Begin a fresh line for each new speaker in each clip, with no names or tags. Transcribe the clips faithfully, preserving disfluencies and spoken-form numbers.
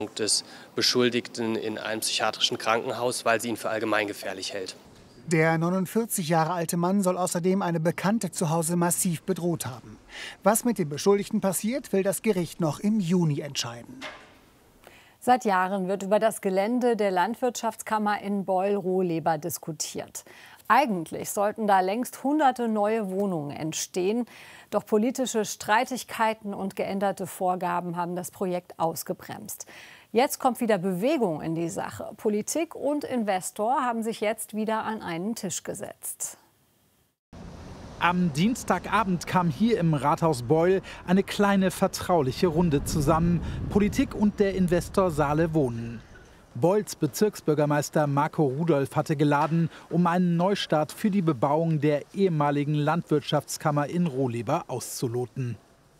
des Beschuldigten in einem psychiatrischen Krankenhaus, weil sie ihn für allgemeingefährlich hält.
Der neunundvierzig Jahre alte Mann soll außerdem eine Bekannte zu Hause massiv bedroht haben. Was mit dem Beschuldigten passiert, will das Gericht noch im Juni entscheiden.
Seit Jahren wird über das Gelände der Landwirtschaftskammer in Beul-Rohleba diskutiert. Eigentlich sollten da längst hunderte neue Wohnungen entstehen. Doch politische Streitigkeiten und geänderte Vorgaben haben das Projekt ausgebremst. Jetzt kommt wieder Bewegung in die Sache. Politik und Investor haben sich jetzt wieder an einen Tisch gesetzt.
Am Dienstagabend kam hier im Rathaus Beul eine kleine vertrauliche Runde zusammen. Politik und der Investor Saale Wohnen. Beuls Bezirksbürgermeister Marco Rudolph hatte geladen, um einen Neustart für die Bebauung der ehemaligen Landwirtschaftskammer in Rohleba auszuloten.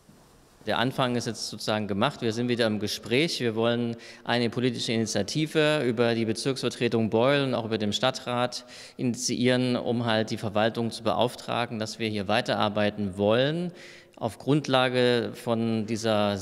Der Anfang ist jetzt sozusagen gemacht. Wir sind wieder im Gespräch. Wir wollen eine politische Initiative über die Bezirksvertretung Beul und auch über den Stadtrat initiieren, um halt die Verwaltung zu beauftragen, dass wir hier weiterarbeiten wollen. Auf Grundlage von dieser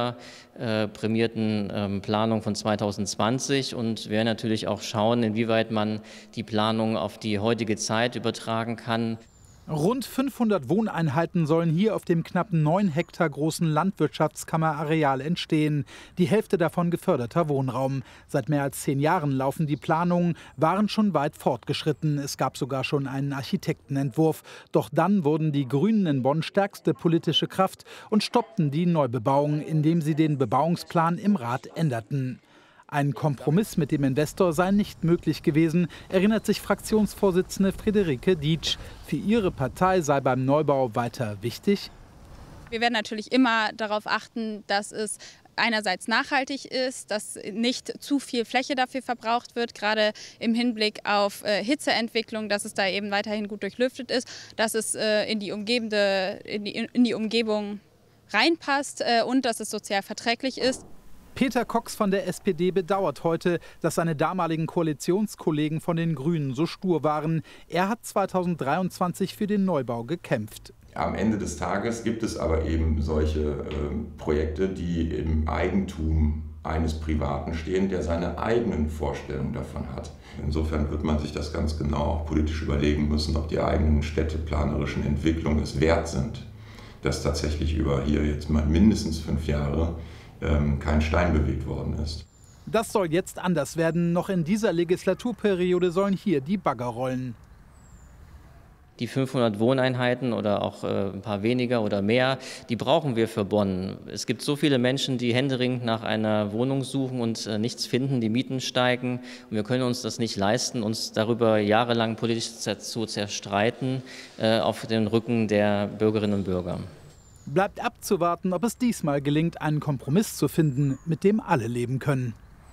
siegerprämierten äh, Planung von zweitausendzwanzig und wir werden natürlich auch schauen, inwieweit man die Planung auf die heutige Zeit übertragen kann.
Rund fünfhundert Wohneinheiten sollen hier auf dem knapp neun Hektar großen Landwirtschaftskammerareal entstehen. Die Hälfte davon geförderter Wohnraum. Seit mehr als zehn Jahren laufen die Planungen, waren schon weit fortgeschritten. Es gab sogar schon einen Architektenentwurf. Doch dann wurden die Grünen in Bonn stärkste politische Kraft und stoppten die Neubebauung, indem sie den Bebauungsplan im Rat änderten. Ein Kompromiss mit dem Investor sei nicht möglich gewesen, erinnert sich Fraktionsvorsitzende Friederike Dietsch. Für ihre Partei sei beim Neubau weiter wichtig:
Wir werden natürlich immer darauf achten, dass es einerseits nachhaltig ist, dass nicht zu viel Fläche dafür verbraucht wird, gerade im Hinblick auf äh, Hitzeentwicklung, dass es da eben weiterhin gut durchlüftet ist, dass es äh, in die umgebende, in die, in die Umgebung reinpasst äh, und dass es sozial verträglich ist.
Peter Cox von der S P D bedauert heute, dass seine damaligen Koalitionskollegen von den Grünen so stur waren. Er hat zweitausenddreiundzwanzig für den Neubau gekämpft.
Am Ende des Tages gibt es aber eben solche äh, Projekte, die im Eigentum eines Privaten stehen, der seine eigenen Vorstellungen davon hat. Insofern wird man sich das ganz genau auch politisch überlegen müssen, ob die eigenen städteplanerischen Entwicklungen es wert sind, dass tatsächlich über hier jetzt mal mindestens fünf Jahre kein Stein bewegt worden ist.
Das soll jetzt anders werden. Noch in dieser Legislaturperiode sollen hier die Bagger rollen.
Die fünfhundert Wohneinheiten oder auch äh, ein paar weniger oder mehr, die brauchen wir für Bonn. Es gibt so viele Menschen, die händeringend nach einer Wohnung suchen und äh, nichts finden, die Mieten steigen. Und wir können uns das nicht leisten, uns darüber jahrelang politisch zu zerstreiten äh, auf den Rücken der Bürgerinnen und Bürger.
Bleibt abzuwarten, ob es diesmal gelingt, einen Kompromiss zu finden, mit dem alle leben können.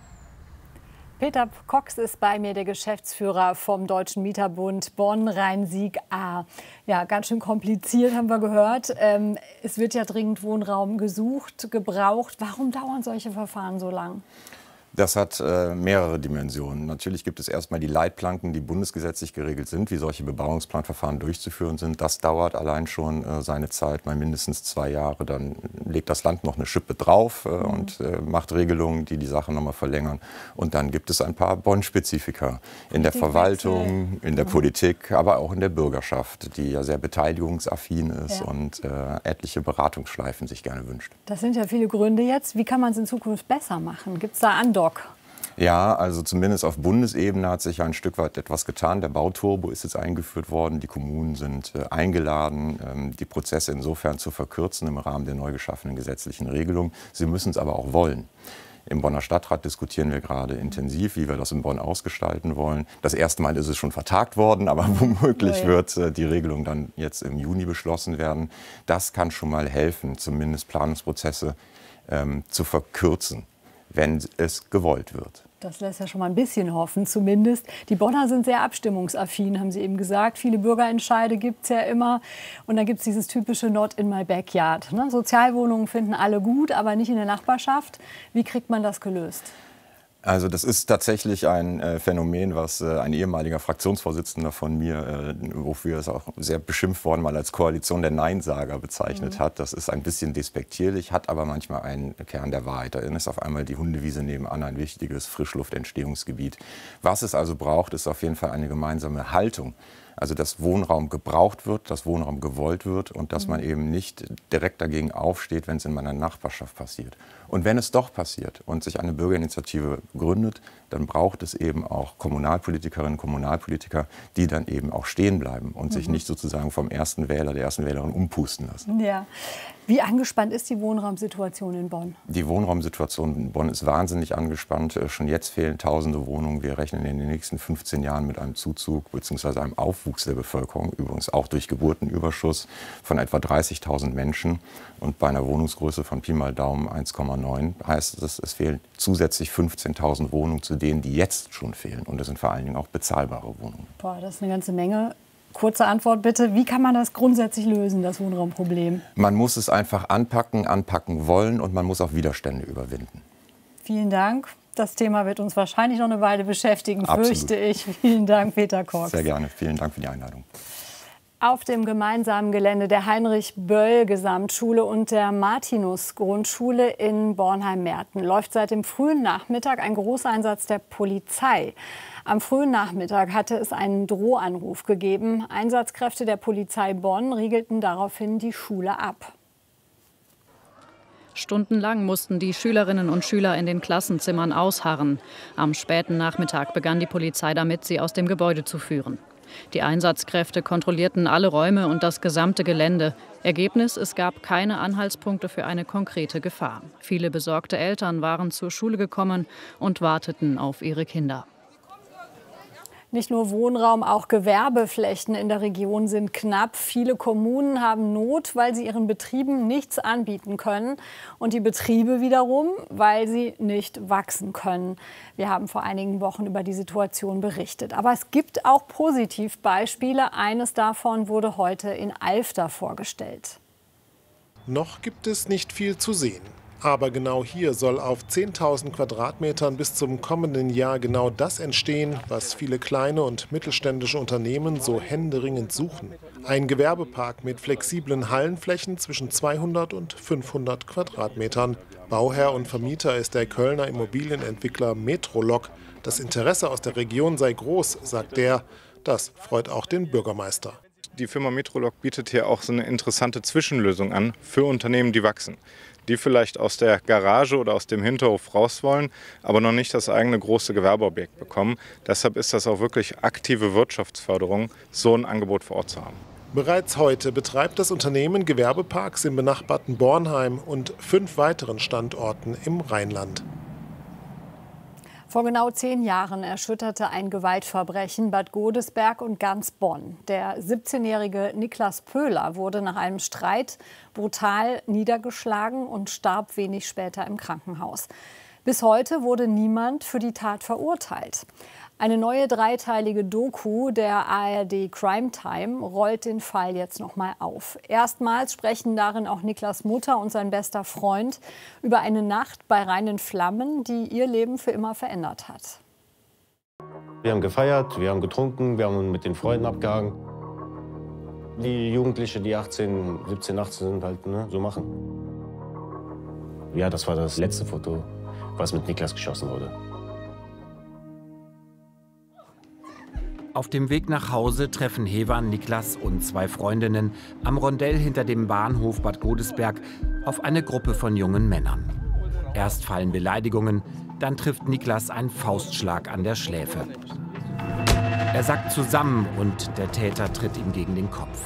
Peter Cox ist bei mir, der Geschäftsführer vom Deutschen Mieterbund Bonn-Rhein-Sieg-A. Ja, ganz schön kompliziert, haben wir gehört. Ähm, es wird ja dringend Wohnraum gesucht, gebraucht. Warum dauern solche Verfahren so lang?
Das hat äh, mehrere Dimensionen. Natürlich gibt es erstmal die Leitplanken, die bundesgesetzlich geregelt sind, wie solche Bebauungsplanverfahren durchzuführen sind. Das dauert allein schon äh, seine Zeit, mal mindestens zwei Jahre. Dann legt das Land noch eine Schippe drauf äh, mhm. und äh, macht Regelungen, die die Sache noch mal verlängern. Und dann gibt es ein paar Bonn-Spezifika in der Verwaltung, in der mhm. Politik, aber auch in der Bürgerschaft, die ja sehr beteiligungsaffin ist ja. und äh, etliche Beratungsschleifen sich gerne wünscht.
Das sind ja viele Gründe jetzt. Wie kann man es in Zukunft besser machen? Gibt es da Andock?
Ja, also zumindest auf Bundesebene hat sich ja ein Stück weit etwas getan. Der Bauturbo ist jetzt eingeführt worden. Die Kommunen sind äh, eingeladen, ähm, die Prozesse insofern zu verkürzen im Rahmen der neu geschaffenen gesetzlichen Regelung. Sie müssen es aber auch wollen. Im Bonner Stadtrat diskutieren wir gerade intensiv, wie wir das in Bonn ausgestalten wollen. Das erste Mal ist es schon vertagt worden, aber womöglich ja, ja. wird äh, die Regelung dann jetzt im Juni beschlossen werden. Das kann schon mal helfen, zumindest Planungsprozesse ähm, zu verkürzen, wenn es gewollt wird.
Das lässt ja schon mal ein bisschen hoffen, zumindest. Die Bonner sind sehr abstimmungsaffin, haben Sie eben gesagt. Viele Bürgerentscheide gibt es ja immer. Und dann gibt es dieses typische Not in my backyard. Ne? Sozialwohnungen finden alle gut, aber nicht in der Nachbarschaft. Wie kriegt man das gelöst?
Also das ist tatsächlich ein äh, Phänomen, was äh, ein ehemaliger Fraktionsvorsitzender von mir, äh, wofür es auch sehr beschimpft worden, mal als Koalition der Neinsager bezeichnet mhm. hat. Das ist ein bisschen despektierlich, hat aber manchmal einen Kern der Wahrheit. Da ist auf einmal die Hundewiese nebenan ein wichtiges Frischluftentstehungsgebiet. Was es also braucht, ist auf jeden Fall eine gemeinsame Haltung. Also dass Wohnraum gebraucht wird, dass Wohnraum gewollt wird und dass man eben nicht direkt dagegen aufsteht, wenn es in meiner Nachbarschaft passiert. Und wenn es doch passiert und sich eine Bürgerinitiative gründet, dann braucht es eben auch Kommunalpolitikerinnen und Kommunalpolitiker, die dann eben auch stehen bleiben und mhm. sich nicht sozusagen vom ersten Wähler, der ersten Wählerin umpusten lassen.
Ja. Wie angespannt ist die Wohnraumsituation in Bonn?
Die Wohnraumsituation in Bonn ist wahnsinnig angespannt. Schon jetzt fehlen tausende Wohnungen. Wir rechnen in den nächsten fünfzehn Jahren mit einem Zuzug bzw. einem Aufwuchs der Bevölkerung, übrigens auch durch Geburtenüberschuss von etwa dreißigtausend Menschen. Und bei einer Wohnungsgröße von Pi mal Daumen eins Komma neun heißt es, es fehlen zusätzlich fünfzehntausend Wohnungen zu denen, die jetzt schon fehlen. Und das sind vor allen Dingen auch bezahlbare Wohnungen.
Boah, das ist eine ganze Menge. Kurze Antwort bitte. Wie kann man das grundsätzlich lösen, das Wohnraumproblem?
Man muss es einfach anpacken, anpacken wollen und man muss auch Widerstände überwinden.
Vielen Dank. Das Thema wird uns wahrscheinlich noch eine Weile beschäftigen,
Absolut.
Fürchte ich. Vielen Dank, Peter Cox.
Sehr gerne. Vielen Dank für die Einladung.
Auf dem gemeinsamen Gelände der Heinrich-Böll-Gesamtschule und der Martinus-Grundschule in Bornheim-Merten läuft seit dem frühen Nachmittag ein Großeinsatz der Polizei. Am frühen Nachmittag hatte es einen Drohanruf gegeben. Einsatzkräfte der Polizei Bonn riegelten daraufhin die Schule ab.
Stundenlang mussten die Schülerinnen und Schüler in den Klassenzimmern ausharren. Am späten Nachmittag begann die Polizei damit, sie aus dem Gebäude zu führen. Die Einsatzkräfte kontrollierten alle Räume und das gesamte Gelände. Ergebnis: Es gab keine Anhaltspunkte für eine konkrete Gefahr. Viele besorgte Eltern waren zur Schule gekommen und warteten auf ihre Kinder.
Nicht nur Wohnraum, auch Gewerbeflächen in der Region sind knapp. Viele Kommunen haben Not, weil sie ihren Betrieben nichts anbieten können. Und die Betriebe wiederum, weil sie nicht wachsen können. Wir haben vor einigen Wochen über die Situation berichtet. Aber es gibt auch Positivbeispiele. Eines davon wurde heute in Alfter vorgestellt.
Noch gibt es nicht viel zu sehen. Aber genau hier soll auf zehntausend Quadratmetern bis zum kommenden Jahr genau das entstehen, was viele kleine und mittelständische Unternehmen so händeringend suchen. Ein Gewerbepark mit flexiblen Hallenflächen zwischen zweihundert und fünfhundert Quadratmetern. Bauherr und Vermieter ist der Kölner Immobilienentwickler Metrolog. Das Interesse aus der Region sei groß, sagt er. Das freut auch den Bürgermeister.
Die Firma Metrolog bietet hier auch so eine interessante Zwischenlösung an für Unternehmen, die wachsen. Die vielleicht aus der Garage oder aus dem Hinterhof raus wollen, aber noch nicht das eigene große Gewerbeobjekt bekommen. Deshalb ist das auch wirklich aktive Wirtschaftsförderung, so ein Angebot vor Ort zu haben.
Bereits heute betreibt das Unternehmen Gewerbeparks im benachbarten Bornheim und fünf weiteren Standorten im Rheinland.
Vor genau zehn Jahren erschütterte ein Gewaltverbrechen Bad Godesberg und ganz Bonn. Der siebzehnjährige Niklas Pöhler wurde nach einem Streit brutal niedergeschlagen und starb wenig später im Krankenhaus. Bis heute wurde niemand für die Tat verurteilt. Eine neue dreiteilige Doku der A R D Crime Time rollt den Fall jetzt noch mal auf. Erstmals sprechen darin auch Niklas Mutter und sein bester Freund über eine Nacht bei reinen Flammen, die ihr Leben für immer verändert hat.
Wir haben gefeiert, wir haben getrunken, wir haben mit den Freunden abgehangen. Die Jugendlichen, die achtzehn, siebzehn, achtzehn sind, halt ne, so machen. Ja, das war das letzte Foto, was mit Niklas geschossen wurde.
Auf dem Weg nach Hause treffen Hevan, Niklas und zwei Freundinnen am Rondell hinter dem Bahnhof Bad Godesberg auf eine Gruppe von jungen Männern. Erst fallen Beleidigungen, dann trifft Niklas ein Faustschlag an der Schläfe. Er sackt zusammen und der Täter tritt ihm gegen den Kopf.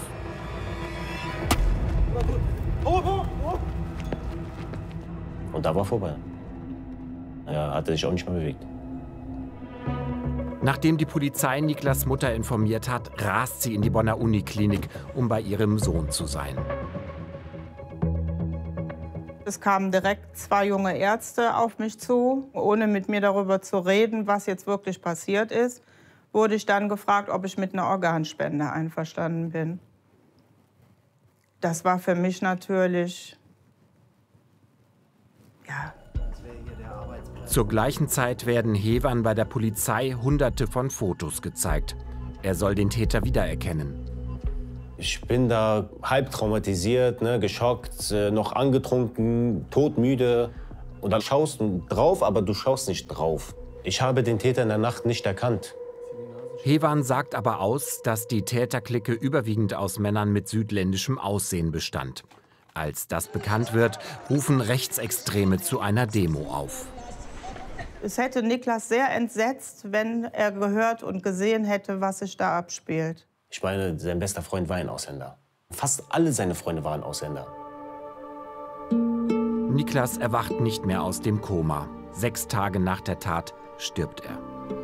Und da war vorbei. Er hatte sich auch nicht mehr bewegt.
Nachdem die Polizei Niklas Mutter informiert hat, rast sie in die Bonner Uniklinik, um bei ihrem Sohn zu sein.
Es kamen direkt zwei junge Ärzte auf mich zu. Ohne mit mir darüber zu reden, was jetzt wirklich passiert ist, wurde ich dann gefragt, ob ich mit einer Organspende einverstanden bin. Das war für mich natürlich, ja,
Zur gleichen Zeit werden Hewan bei der Polizei Hunderte von Fotos gezeigt. Er soll den Täter wiedererkennen.
Ich bin da halb traumatisiert, ne, geschockt, äh, noch angetrunken, todmüde. Und dann schaust du drauf, aber du schaust nicht drauf. Ich habe den Täter in der Nacht nicht erkannt.
Hewan sagt aber aus, dass die Täterklicke überwiegend aus Männern mit südländischem Aussehen bestand. Als das bekannt wird, rufen Rechtsextreme zu einer Demo auf.
Es hätte Niklas sehr entsetzt, wenn er gehört und gesehen hätte, was sich da abspielt.
Ich meine, sein bester Freund war ein Ausländer. Fast alle seine Freunde waren Ausländer.
Niklas erwacht nicht mehr aus dem Koma. Sechs Tage nach der Tat stirbt er.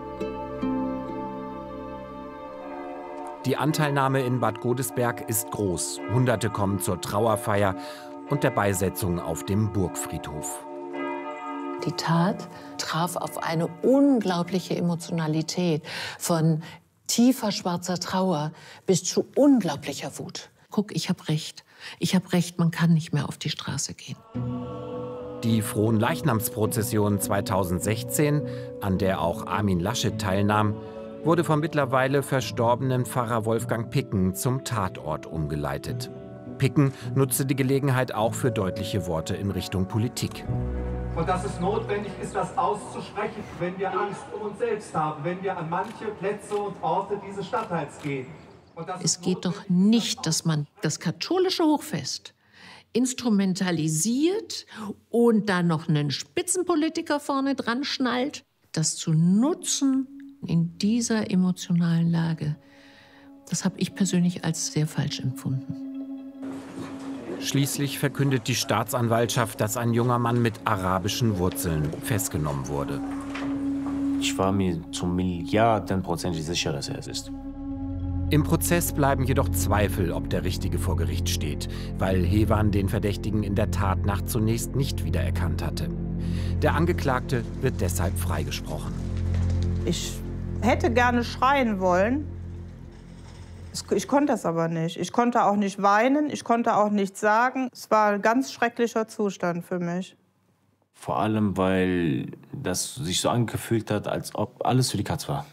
Die Anteilnahme in Bad Godesberg ist groß. Hunderte kommen zur Trauerfeier und der Beisetzung auf dem Burgfriedhof.
Die Tat traf auf eine unglaubliche Emotionalität, von tiefer schwarzer Trauer bis zu unglaublicher Wut. Guck, ich habe recht. Ich habe recht, man kann nicht mehr auf die Straße gehen.
Die Fronleichnamsprozession zweitausendsechzehn, an der auch Armin Laschet teilnahm, wurde vom mittlerweile verstorbenen Pfarrer Wolfgang Picken zum Tatort umgeleitet. Picken nutzte die Gelegenheit auch für deutliche Worte in Richtung Politik.
Und dass es notwendig ist, das auszusprechen, wenn wir Angst um uns selbst haben, wenn wir an manche Plätze und Orte dieses Stadtteils gehen.
Es geht doch nicht, dass man das katholische Hochfest instrumentalisiert und da noch einen Spitzenpolitiker vorne dran schnallt. Das zu nutzen in dieser emotionalen Lage, das habe ich persönlich als sehr falsch empfunden.
Schließlich verkündet die Staatsanwaltschaft, dass ein junger Mann mit arabischen Wurzeln festgenommen wurde.
Ich war mir zu Milliardenprozentig sicher, dass er es ist.
Im Prozess bleiben jedoch Zweifel, ob der Richtige vor Gericht steht, weil Hewan den Verdächtigen in der Tatnacht zunächst nicht wiedererkannt hatte. Der Angeklagte wird deshalb freigesprochen.
Ich hätte gerne schreien wollen. Ich konnte das aber nicht. Ich konnte auch nicht weinen, ich konnte auch nichts sagen. Es war ein ganz schrecklicher Zustand für mich.
Vor allem, weil das sich so angefühlt hat, als ob alles für die Katz war.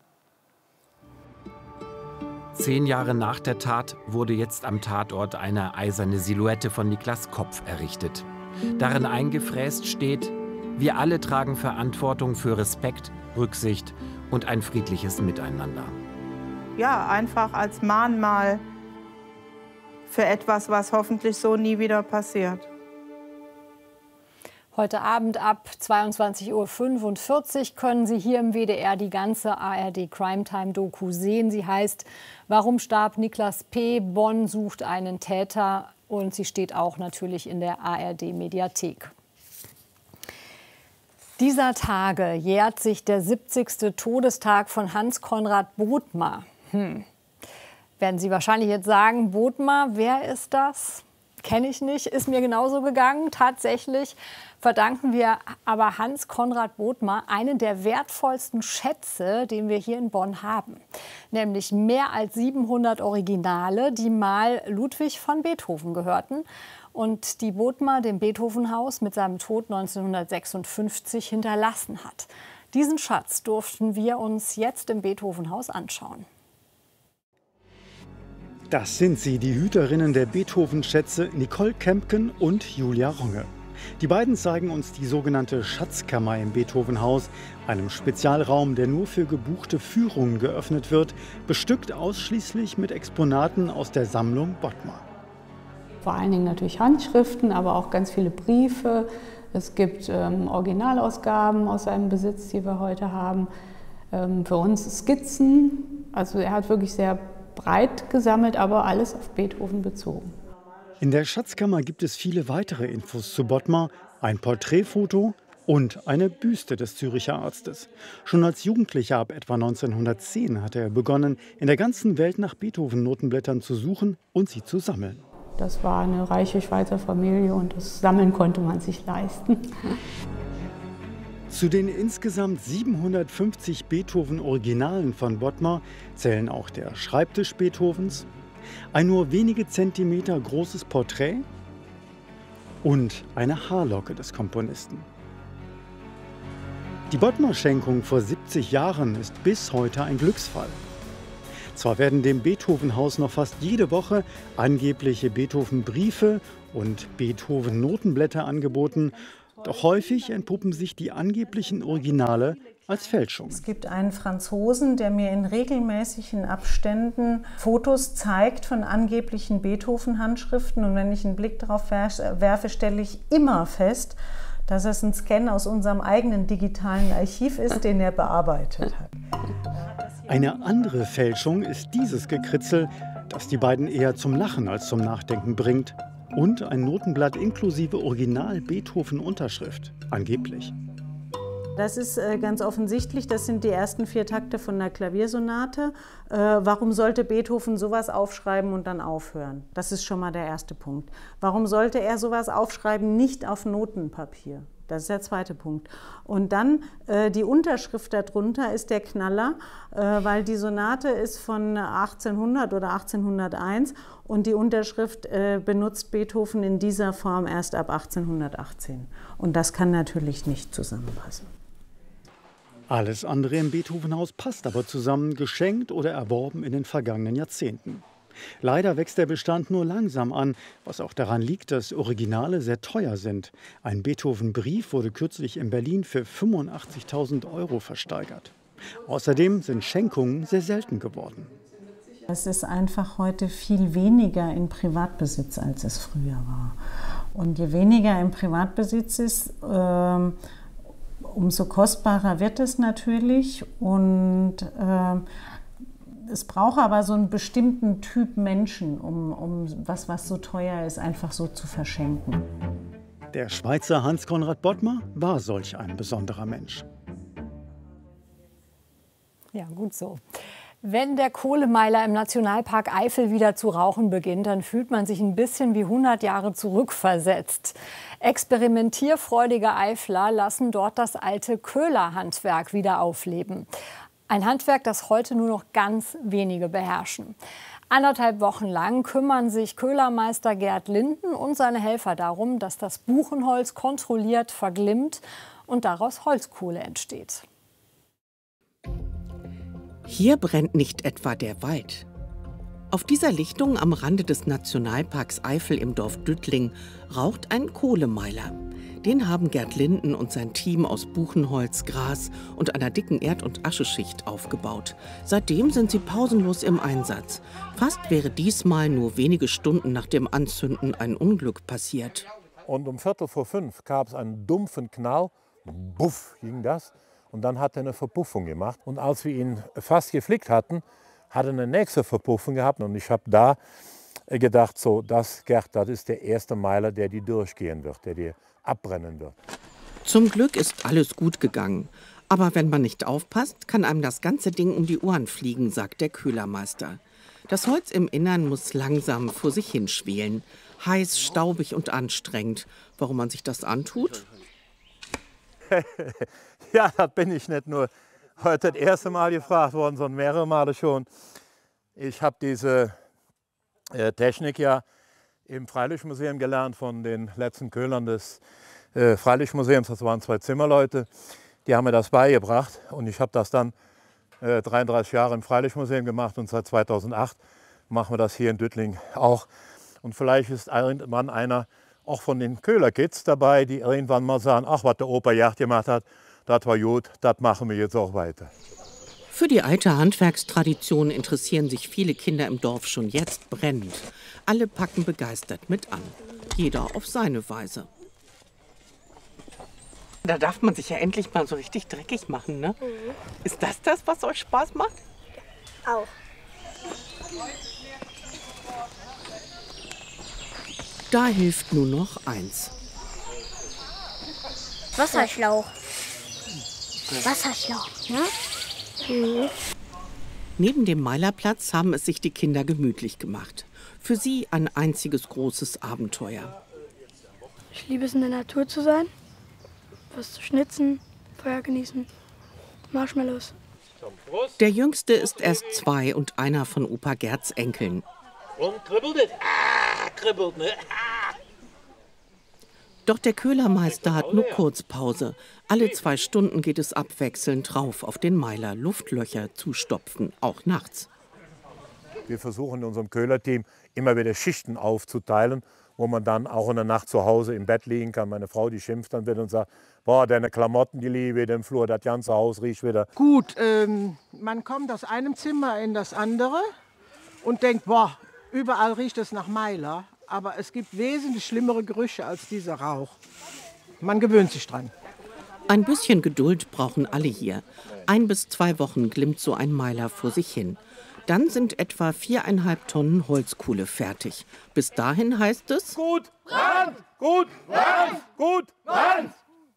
Zehn Jahre nach der Tat wurde jetzt am Tatort eine eiserne Silhouette von Niklas Kopf errichtet. Darin eingefräst steht: Wir alle tragen Verantwortung für Respekt, Rücksicht und ein friedliches Miteinander.
Ja, einfach als Mahnmal für etwas, was hoffentlich so nie wieder passiert.
Heute Abend ab zweiundzwanzig Uhr fünfundvierzig können Sie hier im W D R die ganze A R D Crime Time Doku sehen. Sie heißt Warum starb Niklas P.? Bonn sucht einen Täter, und sie steht auch natürlich in der A R D Mediathek. Dieser Tage jährt sich der siebzigste Todestag von Hans Conrad Bodmer. Hm. Werden Sie wahrscheinlich jetzt sagen, Bodmer, wer ist das? Kenne ich nicht, ist mir genauso gegangen. Tatsächlich verdanken wir aber Hans Conrad Bodmer einen der wertvollsten Schätze, den wir hier in Bonn haben. Nämlich mehr als siebenhundert Originale, die mal Ludwig van Beethoven gehörten und die Bodmer dem Beethovenhaus mit seinem Tod neunzehnhundertsechsundfünfzig hinterlassen hat. Diesen Schatz durften wir uns jetzt im Beethovenhaus anschauen.
Das sind sie, die Hüterinnen der Beethoven-Schätze Nicole Kempken und Julia Ronge. Die beiden zeigen uns die sogenannte Schatzkammer im Beethovenhaus, einem Spezialraum, der nur für gebuchte Führungen geöffnet wird, bestückt ausschließlich mit Exponaten aus der Sammlung Bodmer.
Vor allen Dingen natürlich Handschriften, aber auch ganz viele Briefe. Es gibt ähm, Originalausgaben aus seinem Besitz, die wir heute haben. Ähm, für uns Skizzen. Also er hat wirklich sehr breit gesammelt, aber alles auf Beethoven bezogen.
In der Schatzkammer gibt es viele weitere Infos zu Bodmer, ein Porträtfoto und eine Büste des Züricher Arztes. Schon als Jugendlicher ab etwa neunzehnhundertzehn hatte er begonnen, in der ganzen Welt nach Beethoven-Notenblättern zu suchen und sie zu sammeln.
Das war eine reiche Schweizer Familie und das Sammeln konnte man sich leisten.
Zu den insgesamt siebenhundertfünfzig Beethoven-Originalen von Bodmer zählen auch der Schreibtisch Beethovens, ein nur wenige Zentimeter großes Porträt und eine Haarlocke des Komponisten. Die Bodmer-Schenkung vor siebzig Jahren ist bis heute ein Glücksfall. Zwar werden dem Beethoven-Haus noch fast jede Woche angebliche Beethoven-Briefe und Beethoven-Notenblätter angeboten, doch häufig entpuppen sich die angeblichen Originale als Fälschung.
Es gibt einen Franzosen, der mir in regelmäßigen Abständen Fotos zeigt von angeblichen Beethoven-Handschriften. Und wenn ich einen Blick darauf werfe, stelle ich immer fest, dass es ein Scan aus unserem eigenen digitalen Archiv ist, den er bearbeitet hat.
Eine andere Fälschung ist dieses Gekritzel, das die beiden eher zum Lachen als zum Nachdenken bringt. Und ein Notenblatt inklusive Original-Beethoven-Unterschrift, angeblich.
Das ist äh, ganz offensichtlich, das sind die ersten vier Takte von der Klaviersonate. Äh, warum sollte Beethoven sowas aufschreiben und dann aufhören? Das ist schon mal der erste Punkt. Warum sollte er sowas aufschreiben, nicht auf Notenpapier? Das ist der zweite Punkt. Und dann äh, die Unterschrift darunter ist der Knaller, äh, weil die Sonate ist von achtzehnhundert oder achtzehnhunderteins und die Unterschrift äh, benutzt Beethoven in dieser Form erst ab achtzehnhundertachtzehn. Und das kann natürlich nicht zusammenpassen.
Alles andere im Beethoven-Haus passt aber zusammen, geschenkt oder erworben in den vergangenen Jahrzehnten. Leider wächst der Bestand nur langsam an, was auch daran liegt, dass Originale sehr teuer sind. Ein Beethoven-Brief wurde kürzlich in Berlin für fünfundachtzigtausend Euro versteigert. Außerdem sind Schenkungen sehr selten geworden.
Es ist einfach heute viel weniger in Privatbesitz, als es früher war. Und je weniger im Privatbesitz ist, äh, umso kostbarer wird es natürlich. Und äh, es braucht aber so einen bestimmten Typ Menschen, um, um was, was so teuer ist, einfach so zu verschenken.
Der Schweizer Hans Conrad Bodmer war solch ein besonderer Mensch.
Ja, gut so. Wenn der Kohlemeiler im Nationalpark Eifel wieder zu rauchen beginnt, dann fühlt man sich ein bisschen wie hundert Jahre zurückversetzt. Experimentierfreudige Eifler lassen dort das alte Köhlerhandwerk wieder aufleben. Ein Handwerk, das heute nur noch ganz wenige beherrschen. Anderthalb Wochen lang kümmern sich Köhlermeister Gerd Linden und seine Helfer darum, dass das Buchenholz kontrolliert verglimmt und daraus Holzkohle entsteht.
Hier brennt nicht etwa der Wald. Auf dieser Lichtung am Rande des Nationalparks Eifel im Dorf Düttling raucht ein Kohlemeiler. Den haben Gerd Linden und sein Team aus Buchenholz, Gras und einer dicken Erd- und Ascheschicht aufgebaut. Seitdem sind sie pausenlos im Einsatz. Fast wäre diesmal nur wenige Stunden nach dem Anzünden ein Unglück passiert.
Und um Viertel vor fünf gab es einen dumpfen Knall. Buff ging das. Und dann hat er eine Verpuffung gemacht. Und als wir ihn fast geflickt hatten, hat er eine nächste Verpuffung gehabt. Und ich habe da gedacht, so, das, Gerd, das ist der erste Meiler, der die durchgehen wird, der die abbrennen wird.
Zum Glück ist alles gut gegangen. Aber wenn man nicht aufpasst, kann einem das ganze Ding um die Ohren fliegen, sagt der Köhlermeister. Das Holz im Innern muss langsam vor sich hinschwelen. Heiß, staubig und anstrengend. Warum man sich das antut?
Ja, das bin ich nicht nur heute das erste Mal gefragt worden, sondern mehrere Male schon. Ich habe diese äh, Technik ja im Freilichtmuseum gelernt von den letzten Köhlern des äh, Freilichtmuseums. Das waren zwei Zimmerleute, die haben mir das beigebracht. Und ich habe das dann äh, dreiunddreißig Jahre im Freilichtmuseum gemacht und seit zweitausendacht machen wir das hier in Düttling auch. Und vielleicht ist irgendwann einer auch von den Köhlerkids dabei, die irgendwann mal sagen, ach, was der Opa Gerd gemacht hat, das war gut, das machen wir jetzt auch weiter.
Für die alte Handwerkstradition interessieren sich viele Kinder im Dorf schon jetzt brennend. Alle packen begeistert mit an. Jeder auf seine Weise.
Da darf man sich ja endlich mal so richtig dreckig machen, ne? Mhm. Ist das das, was euch Spaß macht?
Auch.
Da hilft nur noch eins.
Wasserschlauch. Wasserschlauch, ne? Mhm.
Neben dem Meilerplatz haben es sich die Kinder gemütlich gemacht. Für sie ein einziges großes Abenteuer.
Ich liebe es, in der Natur zu sein, was zu schnitzen, Feuer genießen, Marshmallows.
Der Jüngste ist erst zwei und einer von Opa Gerds Enkeln.
Und kribbelt es? Ah, kribbelt, ne? Ah.
Doch der Köhlermeister hat nur Kurzpause. Alle zwei Stunden geht es abwechselnd drauf auf den Meiler, Luftlöcher zu stopfen, auch nachts.
Wir versuchen in unserem Köhlerteam immer wieder Schichten aufzuteilen, wo man dann auch in der Nacht zu Hause im Bett liegen kann. Meine Frau, die schimpft dann wieder und sagt, boah, deine Klamotten, die liegen wieder im Flur, das ganze Haus riecht wieder.
Gut, ähm, man kommt aus einem Zimmer in das andere und denkt, boah, überall riecht es nach Meiler. Aber es gibt wesentlich schlimmere Gerüche als dieser Rauch. Man gewöhnt sich dran.
Ein bisschen Geduld brauchen alle hier. Ein bis zwei Wochen glimmt so ein Meiler vor sich hin. Dann sind etwa viereinhalb Tonnen Holzkohle fertig. Bis dahin heißt es:
Gut, Brand! Gut, Brand! Gut, Brand!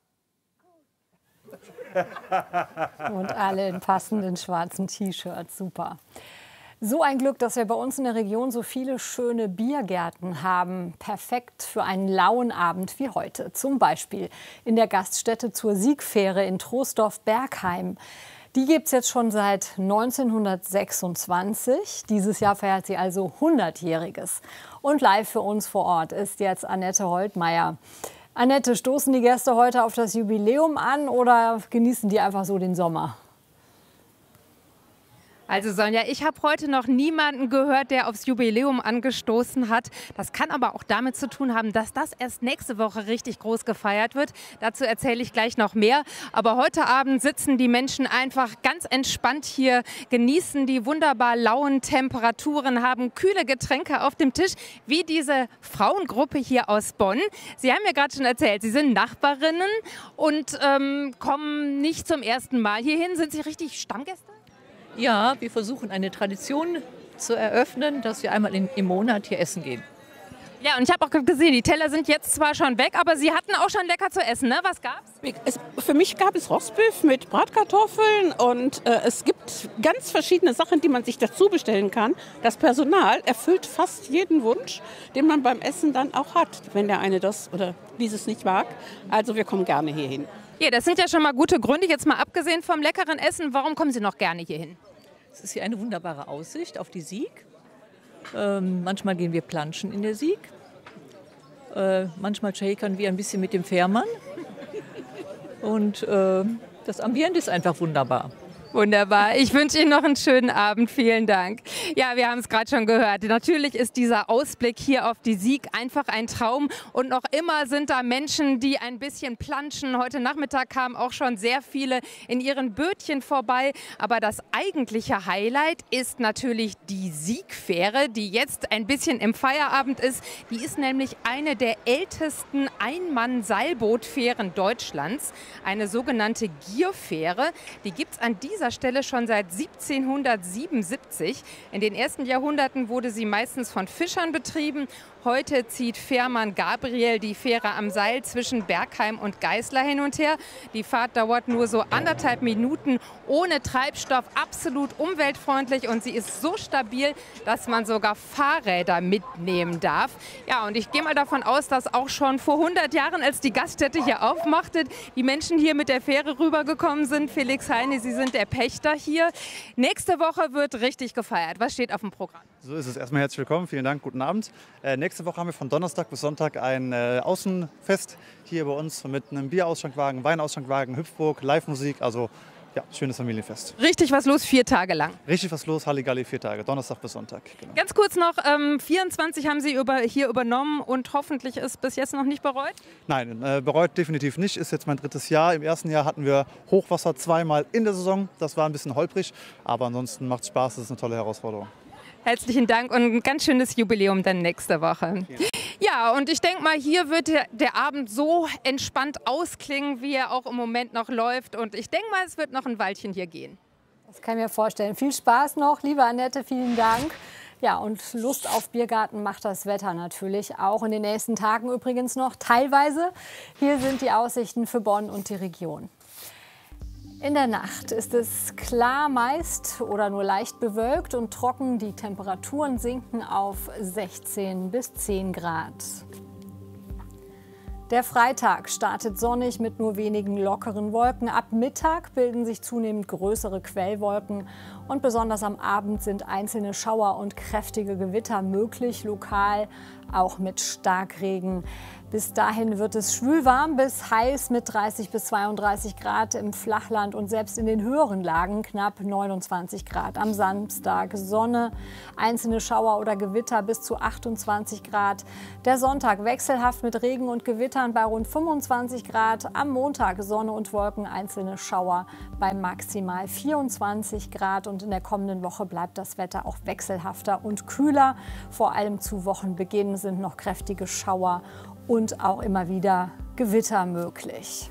Und alle in passenden schwarzen T-Shirts, super. So ein Glück, dass wir bei uns in der Region so viele schöne Biergärten haben. Perfekt für einen lauen Abend wie heute. Zum Beispiel in der Gaststätte zur Siegfähre in Troisdorf-Bergheim. Die gibt es jetzt schon seit neunzehnhundertsechsundzwanzig. Dieses Jahr feiert sie also hundertjähriges. Und live für uns vor Ort ist jetzt Annette Holtmeier. Annette, stoßen die Gäste heute auf das Jubiläum an oder genießen die einfach so den Sommer?
Also Sonja, ich habe heute noch niemanden gehört, der aufs Jubiläum angestoßen hat. Das kann aber auch damit zu tun haben, dass das erst nächste Woche richtig groß gefeiert wird. Dazu erzähle ich gleich noch mehr. Aber heute Abend sitzen die Menschen einfach ganz entspannt hier, genießen die wunderbar lauen Temperaturen, haben kühle Getränke auf dem Tisch, wie diese Frauengruppe hier aus Bonn. Sie haben mir gerade schon erzählt, Sie sind Nachbarinnen und ähm, kommen nicht zum ersten Mal hierhin. Sind Sie richtig Stammgäste?
Ja, wir versuchen eine Tradition zu eröffnen, dass wir einmal in, im Monat hier essen gehen.
Ja, und ich habe auch gesehen, die Teller sind jetzt zwar schon weg, aber Sie hatten auch schon lecker zu essen, ne? Was gab's?
Es, für mich gab es Rostbeef mit Bratkartoffeln und äh, es gibt ganz verschiedene Sachen, die man sich dazu bestellen kann. Das Personal erfüllt fast jeden Wunsch, den man beim Essen dann auch hat, wenn der eine das oder dieses nicht mag. Also wir kommen gerne hierhin.
Ja, das sind ja schon mal gute Gründe, jetzt mal abgesehen vom leckeren Essen. Warum kommen Sie noch gerne hierhin?
Es ist hier eine wunderbare Aussicht auf die Sieg. Ähm, manchmal gehen wir planschen in der Sieg. Äh, manchmal shakern wir ein bisschen mit dem Fährmann. Und äh, das Ambiente ist einfach wunderbar.
Wunderbar. Ich wünsche Ihnen noch einen schönen Abend. Vielen Dank. Ja, wir haben es gerade schon gehört. Natürlich ist dieser Ausblick hier auf die Sieg einfach ein Traum. Und noch immer sind da Menschen, die ein bisschen planschen. Heute Nachmittag kamen auch schon sehr viele in ihren Bötchen vorbei. Aber das eigentliche Highlight ist natürlich die Siegfähre, die jetzt ein bisschen im Feierabend ist. Die ist nämlich eine der ältesten Einmann-Seilbootfähren Deutschlands. Eine sogenannte Gierfähre. Die gibt es an dieser Stelle schon seit siebzehnhundertsiebenundsiebzig. In den ersten Jahrhunderten wurde sie meistens von Fischern betrieben. Heute zieht Fährmann Gabriel die Fähre am Seil zwischen Bergheim und Geißler hin und her. Die Fahrt dauert nur so anderthalb Minuten, ohne Treibstoff, absolut umweltfreundlich und sie ist so stabil, dass man sogar Fahrräder mitnehmen darf. Ja, und ich gehe mal davon aus, dass auch schon vor hundert Jahren, als die Gaststätte hier aufmachte, die Menschen hier mit der Fähre rübergekommen sind. Felix Heine, Sie sind der Pächter hier. Nächste Woche wird richtig gefeiert. Was steht auf dem Programm?
So ist es. Erstmal herzlich willkommen. Vielen Dank. Guten Abend. Äh, nächste Woche haben wir von Donnerstag bis Sonntag ein äh, Außenfest hier bei uns mit einem Bierausschenkwagen, Weinausschenkwagen, Hüpfburg, Live-Musik. Also ja, schönes Familienfest.
Richtig was los, vier Tage lang.
Richtig was los, Halligalli, vier Tage, Donnerstag bis Sonntag. Genau.
Ganz kurz noch, ähm, vierundzwanzig haben Sie über, hier übernommen und hoffentlich ist bis jetzt noch nicht bereut?
Nein, äh, bereut definitiv nicht. Ist jetzt mein drittes Jahr. Im ersten Jahr hatten wir Hochwasser zweimal in der Saison. Das war ein bisschen holprig, aber ansonsten macht es Spaß. Das ist eine tolle Herausforderung.
Herzlichen Dank und ein ganz schönes Jubiläum dann nächste Woche. Ja, und ich denke mal, hier wird der, der Abend so entspannt ausklingen, wie er auch im Moment noch läuft. Und ich denke mal, es wird noch ein Weilchen hier gehen.
Das kann ich mir vorstellen. Viel Spaß noch, liebe Annette, vielen Dank. Ja, und Lust auf Biergarten macht das Wetter natürlich auch in den nächsten Tagen übrigens noch teilweise. Hier sind die Aussichten für Bonn und die Region. In der Nacht ist es klar meist oder nur leicht bewölkt und trocken. Die Temperaturen sinken auf sechzehn bis zehn Grad. Der Freitag startet sonnig mit nur wenigen lockeren Wolken. Ab Mittag bilden sich zunehmend größere Quellwolken. Und besonders am Abend sind einzelne Schauer und kräftige Gewitter möglich. Lokal auch mit Starkregen. Bis dahin wird es schwülwarm bis heiß mit dreißig bis zweiunddreißig Grad im Flachland und selbst in den höheren Lagen knapp neunundzwanzig Grad. Am Samstag Sonne, einzelne Schauer oder Gewitter bis zu achtundzwanzig Grad. Der Sonntag wechselhaft mit Regen und Gewittern bei rund fünfundzwanzig Grad. Am Montag Sonne und Wolken, einzelne Schauer bei maximal vierundzwanzig Grad. Und in der kommenden Woche bleibt das Wetter auch wechselhafter und kühler. Vor allem zu Wochenbeginn sind noch kräftige Schauer und auch immer wieder Gewitter möglich.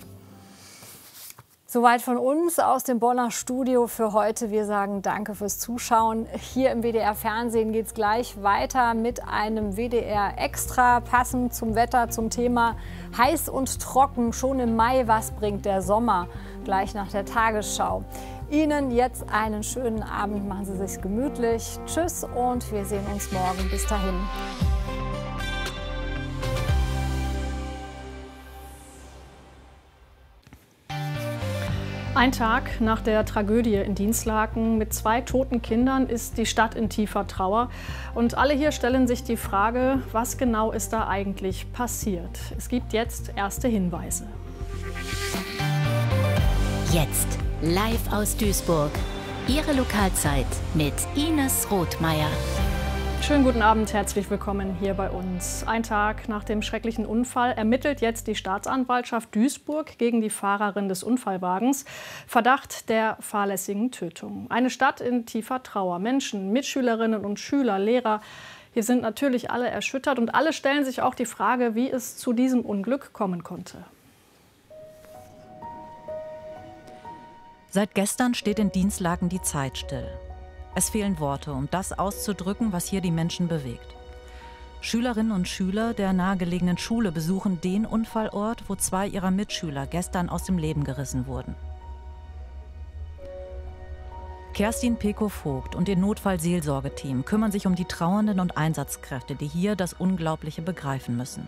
Soweit von uns aus dem Bonner Studio für heute. Wir sagen danke fürs Zuschauen. Hier im W D R Fernsehen geht es gleich weiter mit einem W D R Extra, passend zum Wetter, zum Thema heiß und trocken. Schon im Mai, was bringt der Sommer? Gleich nach der Tagesschau. Ihnen jetzt einen schönen Abend, machen Sie sich gemütlich. Tschüss und wir sehen uns morgen. Bis dahin.
Ein Tag nach der Tragödie in Dinslaken mit zwei toten Kindern ist die Stadt in tiefer Trauer. Und alle hier stellen sich die Frage, was genau ist da eigentlich passiert? Es gibt jetzt erste Hinweise.
Jetzt live aus Duisburg. Ihre Lokalzeit mit Ines Rothmeier.
Schönen guten Abend, herzlich willkommen hier bei uns. Ein Tag nach dem schrecklichen Unfall ermittelt jetzt die Staatsanwaltschaft Duisburg gegen die Fahrerin des Unfallwagens. Verdacht der fahrlässigen Tötung. Eine Stadt in tiefer Trauer. Menschen, Mitschülerinnen und Schüler, Lehrer. Hier sind natürlich alle erschüttert und alle stellen sich auch die Frage, wie es zu diesem Unglück kommen konnte.
Seit gestern steht in Dinslaken die Zeit still. Es fehlen Worte, um das auszudrücken, was hier die Menschen bewegt. Schülerinnen und Schüler der nahegelegenen Schule besuchen den Unfallort, wo zwei ihrer Mitschüler gestern aus dem Leben gerissen wurden. Kerstin Pekow-Vogt und ihr Notfallseelsorgeteam kümmern sich um die Trauernden und Einsatzkräfte, die hier das Unglaubliche begreifen müssen.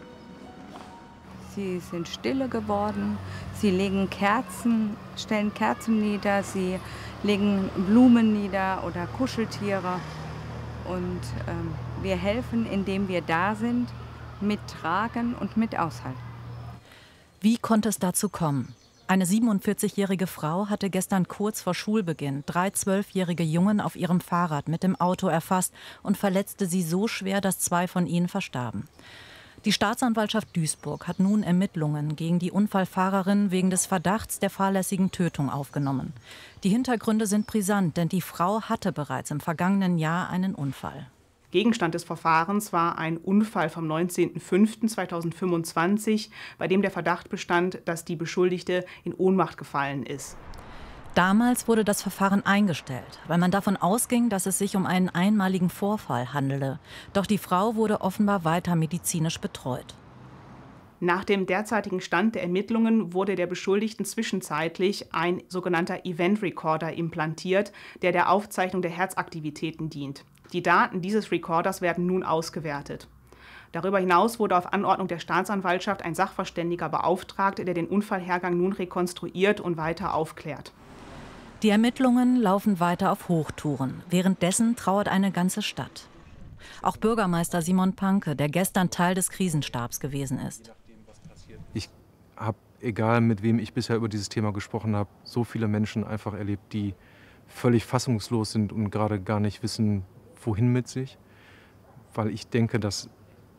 Sie sind stille geworden, sie legen Kerzen, stellen Kerzen nieder, sie legen Blumen nieder oder Kuscheltiere. Und ähm, wir helfen, indem wir da sind, mittragen und mit aushalten.
Wie konnte es dazu kommen? Eine siebenundvierzigjährige Frau hatte gestern kurz vor Schulbeginn drei zwölfjährige Jungen auf ihrem Fahrrad mit dem Auto erfasst und verletzte sie so schwer, dass zwei von ihnen verstarben. Die Staatsanwaltschaft Duisburg hat nun Ermittlungen gegen die Unfallfahrerin wegen des Verdachts der fahrlässigen Tötung aufgenommen. Die Hintergründe sind brisant, denn die Frau hatte bereits im vergangenen Jahr einen Unfall.
Gegenstand des Verfahrens war ein Unfall vom neunzehnten fünften zweitausendfünfundzwanzig, bei dem der Verdacht bestand, dass die Beschuldigte in Ohnmacht gefallen ist.
Damals wurde das Verfahren eingestellt, weil man davon ausging, dass es sich um einen einmaligen Vorfall handele. Doch die Frau wurde offenbar weiter medizinisch betreut.
Nach dem derzeitigen Stand der Ermittlungen wurde der Beschuldigten zwischenzeitlich ein sogenannter Event Recorder implantiert, der der Aufzeichnung der Herzaktivitäten dient. Die Daten dieses Recorders werden nun ausgewertet. Darüber hinaus wurde auf Anordnung der Staatsanwaltschaft ein Sachverständiger beauftragt, der den Unfallhergang nun rekonstruiert und weiter aufklärt.
Die Ermittlungen laufen weiter auf Hochtouren. Währenddessen trauert eine ganze Stadt. Auch Bürgermeister Simon Panke, der gestern Teil des Krisenstabs gewesen ist.
Ich habe, egal mit wem ich bisher über dieses Thema gesprochen habe, so viele Menschen einfach erlebt, die völlig fassungslos sind und gerade gar nicht wissen, wohin mit sich. Weil ich denke, dass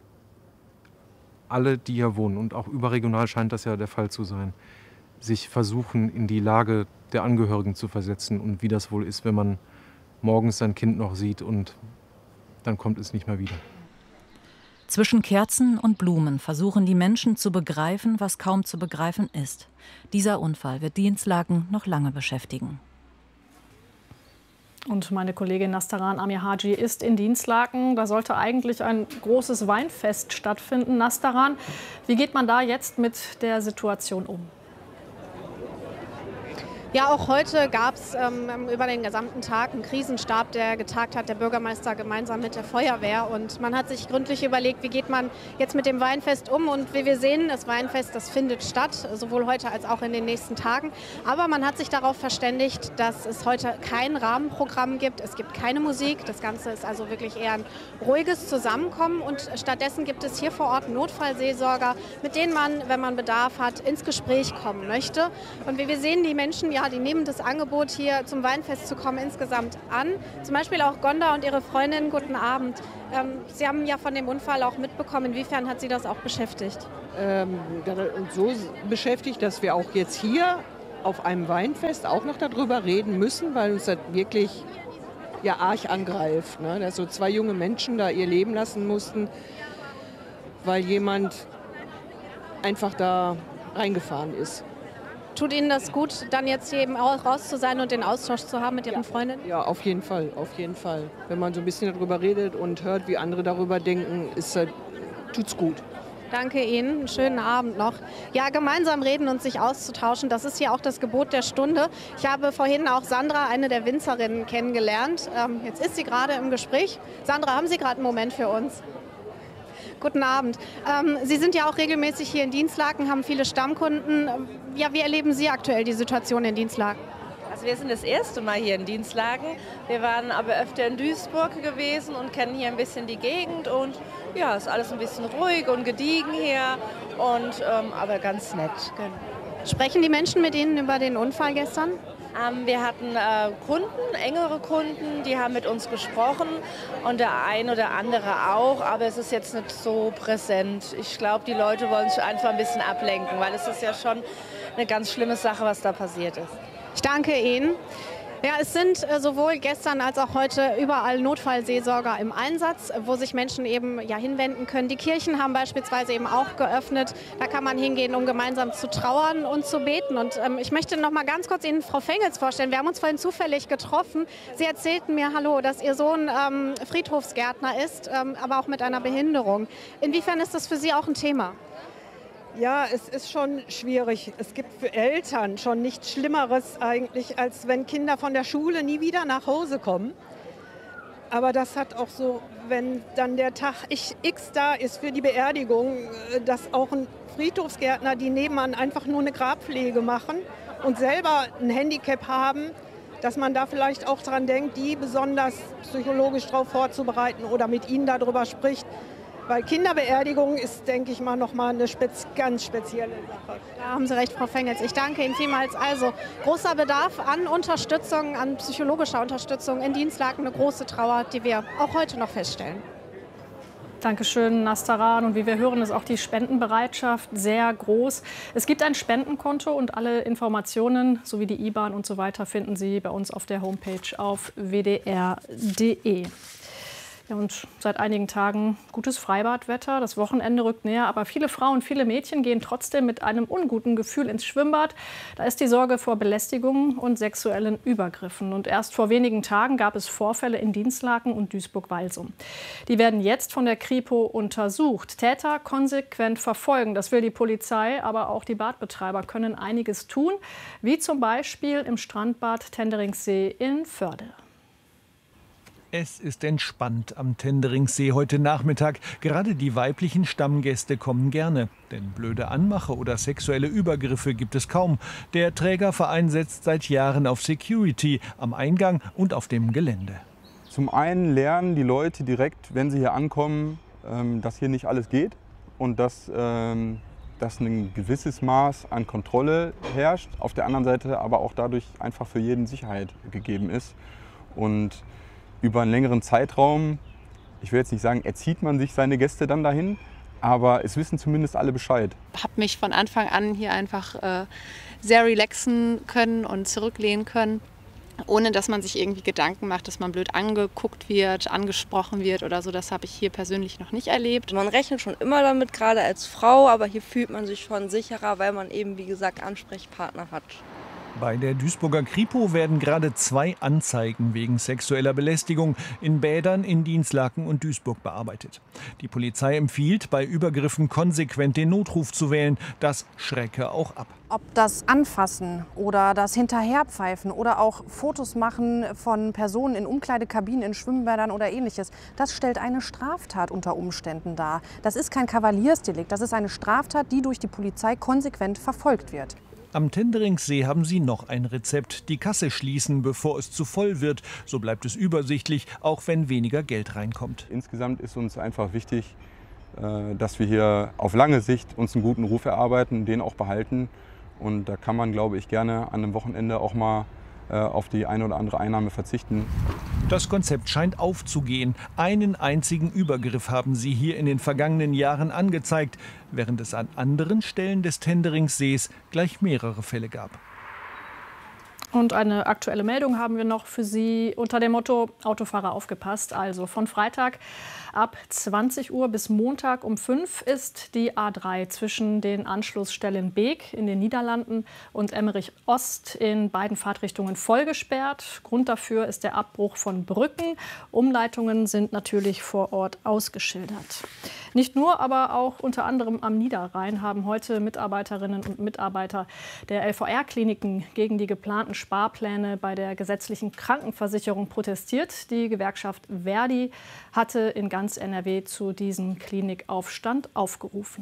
alle, die hier wohnen, und auch überregional scheint das ja der Fall zu sein, sich versuchen, in die Lage der Angehörigen zu versetzen und wie das wohl ist, wenn man morgens sein Kind noch sieht und dann kommt es nicht mehr wieder.
Zwischen Kerzen und Blumen versuchen die Menschen zu begreifen, was kaum zu begreifen ist. Dieser Unfall wird Dinslaken noch lange beschäftigen.
Und meine Kollegin Nastaran Amirhaji ist in Dinslaken. Da sollte eigentlich ein großes Weinfest stattfinden. Nastaran, wie geht man da jetzt mit der Situation um?
Ja, auch heute gab es ähm, über den gesamten Tag einen Krisenstab, der getagt hat, der Bürgermeister gemeinsam mit der Feuerwehr. Und man hat sich gründlich überlegt, wie geht man jetzt mit dem Weinfest um. Und wie wir sehen, das Weinfest, das findet statt, sowohl heute als auch in den nächsten Tagen. Aber man hat sich darauf verständigt, dass es heute kein Rahmenprogramm gibt. Es gibt keine Musik. Das Ganze ist also wirklich eher ein ruhiges Zusammenkommen. Und stattdessen gibt es hier vor Ort Notfallseelsorger, mit denen man, wenn man Bedarf hat, ins Gespräch kommen möchte. Und wie wir sehen, die Menschen, ja, die nehmen das Angebot, hier zum Weinfest zu kommen, insgesamt an. Zum Beispiel auch Gonda und ihre Freundin. Guten Abend. Ähm, Sie haben ja von dem Unfall auch mitbekommen. Inwiefern hat Sie das auch beschäftigt?
Ähm, und so beschäftigt, dass wir auch jetzt hier auf einem Weinfest auch noch darüber reden müssen, weil uns das wirklich ja, arg angreift, ne? Dass so zwei junge Menschen da ihr Leben lassen mussten, weil jemand einfach da reingefahren ist.
Tut Ihnen das gut, dann jetzt hier eben auch raus zu sein und den Austausch zu haben mit Ihren
ja.
Freundinnen?
Ja, auf jeden Fall, auf jeden Fall. Wenn man so ein bisschen darüber redet und hört, wie andere darüber denken, ist, äh, tut's gut.
Danke Ihnen, einen schönen Abend noch. Ja, gemeinsam reden und sich auszutauschen, das ist hier auch das Gebot der Stunde. Ich habe vorhin auch Sandra, eine der Winzerinnen, kennengelernt. Ähm, jetzt ist sie gerade im Gespräch. Sandra, haben Sie gerade einen Moment für uns? Guten Abend. Ähm, Sie sind ja auch regelmäßig hier in Dinslaken, haben viele Stammkunden. Ja, wie erleben Sie aktuell die Situation in Dinslaken?
Also wir sind das erste Mal hier in Dinslaken. Wir waren aber öfter in Duisburg gewesen und kennen hier ein bisschen die Gegend. Und ja, ist alles ein bisschen ruhig und gediegen hier, und, ähm, aber ganz nett.
Sprechen die Menschen mit Ihnen über den Unfall gestern?
Ähm, wir hatten äh, Kunden, engere Kunden, die haben mit uns gesprochen, und der ein oder andere auch, aber es ist jetzt nicht so präsent. Ich glaube, die Leute wollen sich einfach ein bisschen ablenken, weil es ist ja schon eine ganz schlimme Sache, was da passiert ist.
Ich danke Ihnen. Ja, es sind äh, sowohl gestern als auch heute überall Notfallseelsorger im Einsatz, wo sich Menschen eben ja hinwenden können. Die Kirchen haben beispielsweise eben auch geöffnet. Da kann man hingehen, um gemeinsam zu trauern und zu beten. Und ähm, ich möchte noch mal ganz kurz Ihnen Frau Fengels vorstellen. Wir haben uns vorhin zufällig getroffen. Sie erzählten mir, hallo, dass Ihr Sohn ähm, Friedhofsgärtner ist, ähm, aber auch mit einer Behinderung. Inwiefern ist das für Sie auch ein Thema?
Ja, es ist schon schwierig. Es gibt für Eltern schon nichts Schlimmeres eigentlich, als wenn Kinder von der Schule nie wieder nach Hause kommen. Aber das hat auch so, wenn dann der Tag X da ist für die Beerdigung, dass auch ein Friedhofsgärtner, die nebenan einfach nur eine Grabpflege machen und selber ein Handicap haben, dass man da vielleicht auch dran denkt, die besonders psychologisch darauf vorzubereiten oder mit ihnen darüber spricht. Weil Kinderbeerdigung ist, denke ich mal, noch mal eine spez ganz spezielle Sache.
Da haben Sie recht, Frau Fengels. Ich danke Ihnen vielmals. Also großer Bedarf an Unterstützung, an psychologischer Unterstützung in Dinslaken, eine große Trauer, die wir auch heute noch feststellen.
Dankeschön, Nastaran. Und wie wir hören, ist auch die Spendenbereitschaft sehr groß. Es gibt ein Spendenkonto, und alle Informationen sowie die I B A N und so weiter finden Sie bei uns auf der Homepage auf w d r punkt d e. Ja, und seit einigen Tagen gutes Freibadwetter. Das Wochenende rückt näher, aber viele Frauen, viele Mädchen gehen trotzdem mit einem unguten Gefühl ins Schwimmbad. Da ist die Sorge vor Belästigungen und sexuellen Übergriffen. Und erst vor wenigen Tagen gab es Vorfälle in Dinslaken und Duisburg-Walsum. Die werden jetzt von der Kripo untersucht. Täter konsequent verfolgen. Das will die Polizei, aber auch die Badbetreiber können einiges tun, wie zum Beispiel im Strandbad Tenderingsee in Förde.
Es ist entspannt am Tenderingsee heute Nachmittag. Gerade die weiblichen Stammgäste kommen gerne. Denn blöde Anmache oder sexuelle Übergriffe gibt es kaum. Der Trägerverein setzt seit Jahren auf Security am Eingang und auf dem Gelände.
Zum einen lernen die Leute direkt, wenn sie hier ankommen, dass hier nicht alles geht und dass, dass ein gewisses Maß an Kontrolle herrscht. Auf der anderen Seite aber auch dadurch einfach für jeden Sicherheit gegeben ist. Und über einen längeren Zeitraum, ich will jetzt nicht sagen, erzieht man sich seine Gäste dann dahin, aber es wissen zumindest alle Bescheid.
Ich habe mich von Anfang an hier einfach äh, sehr relaxen können und zurücklehnen können, ohne dass man sich irgendwie Gedanken macht, dass man blöd angeguckt wird, angesprochen wird oder so. Das habe ich hier persönlich noch nicht erlebt.
Man rechnet schon immer damit, gerade als Frau, aber hier fühlt man sich schon sicherer, weil man eben, wie gesagt, Ansprechpartner hat.
Bei der Duisburger Kripo werden gerade zwei Anzeigen wegen sexueller Belästigung in Bädern in Dinslaken und Duisburg bearbeitet. Die Polizei empfiehlt, bei Übergriffen konsequent den Notruf zu wählen. Das schrecke auch ab.
Ob das Anfassen oder das Hinterherpfeifen oder auch Fotos machen von Personen in Umkleidekabinen, in Schwimmbädern oder ähnliches, das stellt eine Straftat unter Umständen dar. Das ist kein Kavaliersdelikt, das ist eine Straftat, die durch die Polizei konsequent verfolgt wird.
Am Tendringssee haben sie noch ein Rezept: die Kasse schließen, bevor es zu voll wird. So bleibt es übersichtlich, auch wenn weniger Geld reinkommt.
Insgesamt ist uns einfach wichtig, dass wir hier auf lange Sicht uns einen guten Ruf erarbeiten, den auch behalten. Und da kann man, glaube ich, gerne an einem Wochenende auch mal auf die eine oder andere Einnahme verzichten.
Das Konzept scheint aufzugehen. Einen einzigen Übergriff haben sie hier in den vergangenen Jahren angezeigt, während es an anderen Stellen des Tendringssees gleich mehrere Fälle gab.
Und eine aktuelle Meldung haben wir noch für Sie unter dem Motto Autofahrer aufgepasst. Also von Freitag ab zwanzig Uhr bis Montag um fünf ist die A drei zwischen den Anschlussstellen Beek in den Niederlanden und Emmerich Ost in beiden Fahrtrichtungen voll gesperrt. Grund dafür ist der Abbruch von Brücken. Umleitungen sind natürlich vor Ort ausgeschildert. Nicht nur, aber auch unter anderem am Niederrhein haben heute Mitarbeiterinnen und Mitarbeiter der L V R-Kliniken gegen die geplanten Sparpläne bei der gesetzlichen Krankenversicherung protestiert. Die Gewerkschaft Verdi hatte in ganz N R W zu diesem Klinikaufstand aufgerufen.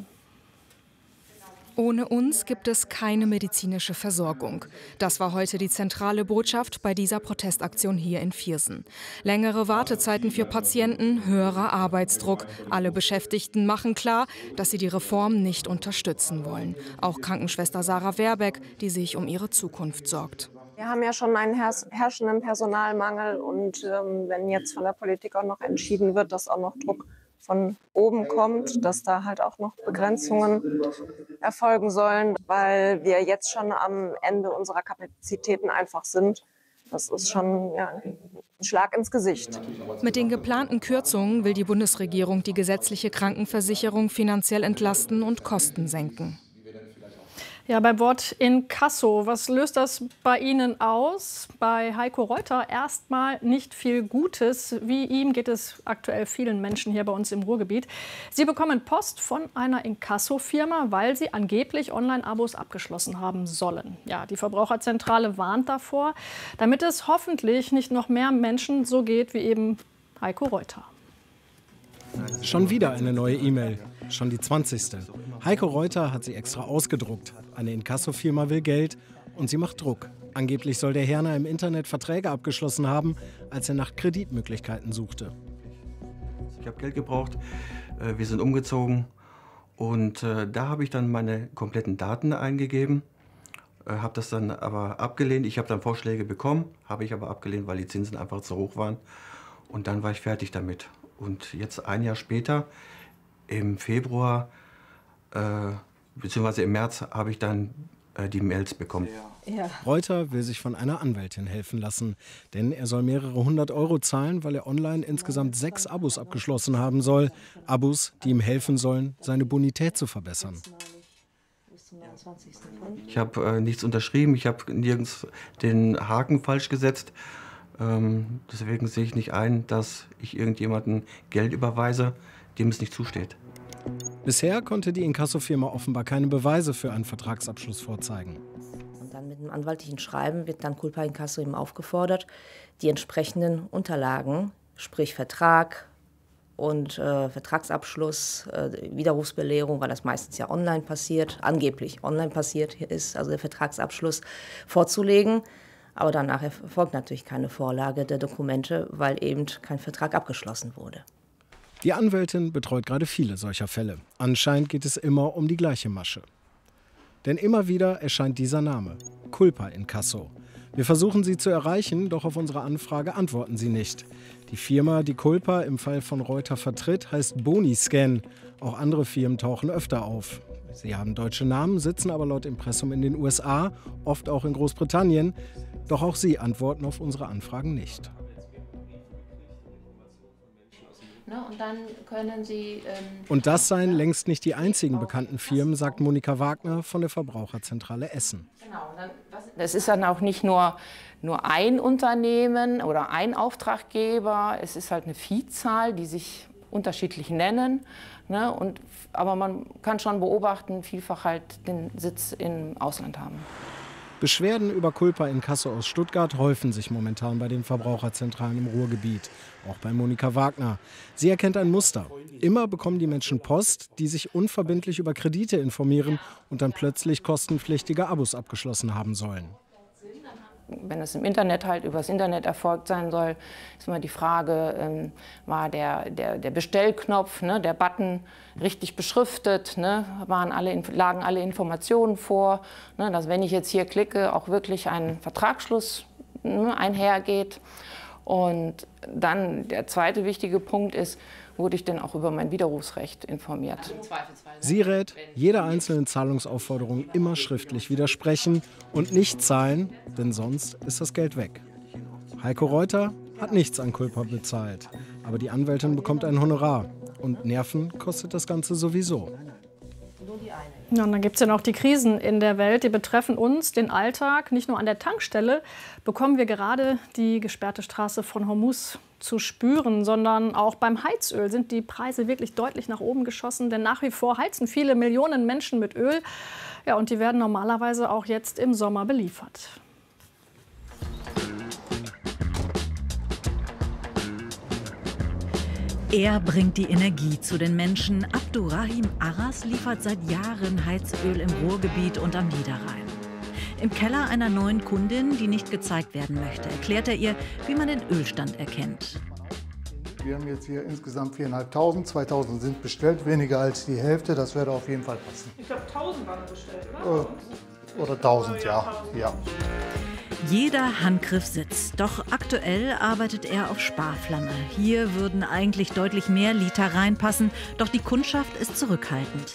Ohne uns gibt es keine medizinische Versorgung. Das war heute die zentrale Botschaft bei dieser Protestaktion hier in Viersen. Längere Wartezeiten für Patienten, höherer Arbeitsdruck. Alle Beschäftigten machen klar, dass sie die Reform nicht unterstützen wollen. Auch Krankenschwester Sarah Werbeck, die sich um ihre Zukunft sorgt.
Wir haben ja schon einen herrschenden Personalmangel und ähm, wenn jetzt von der Politik auch noch entschieden wird, dass auch noch Druck von oben kommt, dass da halt auch noch Begrenzungen erfolgen sollen, weil wir jetzt schon am Ende unserer Kapazitäten einfach sind. Das ist schon ja, ein Schlag ins Gesicht.
Mit den geplanten Kürzungen will die Bundesregierung die gesetzliche Krankenversicherung finanziell entlasten und Kosten senken.
Ja, beim Wort Inkasso, was löst das bei Ihnen aus? Bei Heiko Reuter erstmal nicht viel Gutes. Wie ihm geht es aktuell vielen Menschen hier bei uns im Ruhrgebiet. Sie bekommen Post von einer Inkasso-Firma, weil sie angeblich Online-Abos abgeschlossen haben sollen. Ja, die Verbraucherzentrale warnt davor, damit es hoffentlich nicht noch mehr Menschen so geht wie eben Heiko Reuter.
Schon wieder eine neue E-Mail, schon die zwanzigste. Heiko Reuter hat sie extra ausgedruckt. Eine Inkasso-Firma will Geld und sie macht Druck. Angeblich soll der Herner im Internet Verträge abgeschlossen haben, als er nach Kreditmöglichkeiten suchte.
Ich habe Geld gebraucht, wir sind umgezogen und da habe ich dann meine kompletten Daten eingegeben, habe das dann aber abgelehnt. Ich habe dann Vorschläge bekommen, habe ich aber abgelehnt, weil die Zinsen einfach zu hoch waren. Und dann war ich fertig damit. Und jetzt ein Jahr später, im Februar äh, bzw. im März, habe ich dann äh, die Mails bekommen.
Ja. Reuter will sich von einer Anwältin helfen lassen, denn er soll mehrere hundert Euro zahlen, weil er online insgesamt sechs Abos abgeschlossen haben soll. Abos, die ihm helfen sollen, seine Bonität zu verbessern.
Ich habe äh, nichts unterschrieben, ich habe nirgends den Haken falsch gesetzt. Ähm, deswegen sehe ich nicht ein, dass ich irgendjemandem Geld überweise, dem es nicht zusteht.
Bisher konnte die Inkassofirma offenbar keine Beweise für einen Vertragsabschluss vorzeigen.
Und dann mit einem anwaltlichen Schreiben wird dann Culpa Inkasso eben aufgefordert, die entsprechenden Unterlagen, sprich Vertrag und äh, Vertragsabschluss, äh, Widerrufsbelehrung, weil das meistens ja online passiert, angeblich online passiert ist, also der Vertragsabschluss vorzulegen. Aber danach erfolgt natürlich keine Vorlage der Dokumente, weil eben kein Vertrag abgeschlossen wurde.
Die Anwältin betreut gerade viele solcher Fälle. Anscheinend geht es immer um die gleiche Masche. Denn immer wieder erscheint dieser Name, Culpa Inkasso. Wir versuchen sie zu erreichen, doch auf unsere Anfrage antworten sie nicht. Die Firma, die Culpa im Fall von Reuter vertritt, heißt Boniscan. Auch andere Firmen tauchen öfter auf. Sie haben deutsche Namen, sitzen aber laut Impressum in den U S A, oft auch in Großbritannien. Doch auch sie antworten auf unsere Anfragen nicht.
Ne? Und dann können Sie... Ähm,
Und das seien längst nicht die einzigen bekannten Firmen, sagt Monika Wagner von der Verbraucherzentrale Essen.
Genau. Und dann, was
Es ist dann auch nicht nur, nur ein Unternehmen oder ein Auftraggeber, es ist halt eine Vielzahl, die sich unterschiedlich nennen. Ne? Und, aber man kann schon beobachten, vielfach halt den Sitz im Ausland haben.
Beschwerden über Culpa Inkasso aus Stuttgart häufen sich momentan bei den Verbraucherzentralen im Ruhrgebiet, auch bei Monika Wagner. Sie erkennt ein Muster. Immer bekommen die Menschen Post, die sich unverbindlich über Kredite informieren und dann plötzlich kostenpflichtige Abos abgeschlossen haben sollen.
Wenn es im Internet halt übers Internet erfolgt sein soll, ist immer die Frage, ähm, war der, der, der Bestellknopf, ne, der Button richtig beschriftet, ne, waren alle, lagen alle Informationen vor, ne, dass wenn ich jetzt hier klicke, auch wirklich ein Vertragsschluss ne, einhergeht. Und dann der zweite wichtige Punkt ist, wurde ich denn auch über mein Widerrufsrecht informiert.
Sie rät, jeder einzelnen Zahlungsaufforderung immer schriftlich widersprechen und nicht zahlen, denn sonst ist das Geld weg. Heiko Reuter hat nichts an Culpa bezahlt, aber die Anwältin bekommt ein Honorar. Und Nerven kostet das Ganze sowieso.
Ja, und dann gibt es ja noch die Krisen in der Welt, die betreffen uns, den Alltag. Nicht nur an der Tankstelle bekommen wir gerade die gesperrte Straße von Hormuz zu spüren, sondern auch beim Heizöl sind die Preise wirklich deutlich nach oben geschossen. Denn nach wie vor heizen viele Millionen Menschen mit Öl. Ja, und die werden normalerweise auch jetzt im Sommer beliefert.
Er bringt die Energie zu den Menschen. Abdurrahim Aras liefert seit Jahren Heizöl im Ruhrgebiet und am Niederrhein. Im Keller einer neuen Kundin, die nicht gezeigt werden möchte, erklärt er ihr, wie man den Ölstand erkennt.
Wir haben jetzt hier insgesamt viertausendfünfhundert, zweitausend sind bestellt, weniger als die Hälfte, das würde auf jeden Fall passen.
Ich glaube, tausend waren bestellt, oder?
Oder tausend, ja. ja.
Jeder Handgriff sitzt, doch aktuell arbeitet er auf Sparflamme. Hier würden eigentlich deutlich mehr Liter reinpassen, doch die Kundschaft ist zurückhaltend.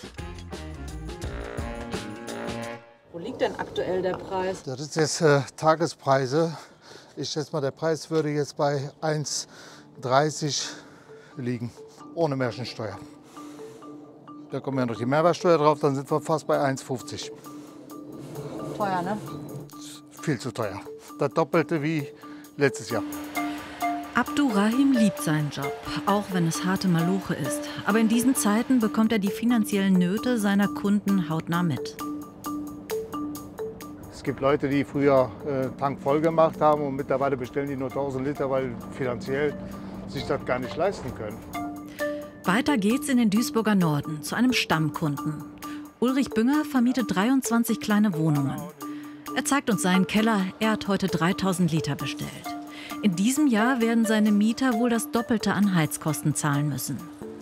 Wo liegt denn aktuell der Preis?
Das ist jetzt äh, Tagespreise. Ich schätze mal, der Preis würde jetzt bei eins dreißig liegen, ohne Mehrwertsteuer. Da kommt ja noch die Mehrwertsteuer drauf, dann sind wir fast bei eins fünfzig.
Teuer, ne?
Viel zu teuer. Das Doppelte wie letztes Jahr.
Abdurrahim liebt seinen Job, auch wenn es harte Maloche ist. Aber in diesen Zeiten bekommt er die finanziellen Nöte seiner Kunden hautnah mit.
Es gibt Leute, die früher äh, Tank voll gemacht haben und mittlerweile bestellen die nur tausend Liter, weil finanziell sich das gar nicht leisten können.
Weiter geht's in den Duisburger Norden zu einem Stammkunden. Ulrich Bünger vermietet dreiundzwanzig kleine Wohnungen. Er zeigt uns seinen Keller, er hat heute dreitausend Liter bestellt. In diesem Jahr werden seine Mieter wohl das Doppelte an Heizkosten zahlen müssen.